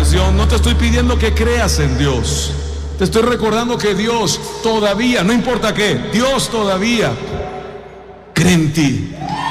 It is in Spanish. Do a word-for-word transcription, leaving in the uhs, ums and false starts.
canción, no te estoy pidiendo que creas en Dios. Te estoy recordando que Dios todavía, no importa qué, Dios todavía cree en ti.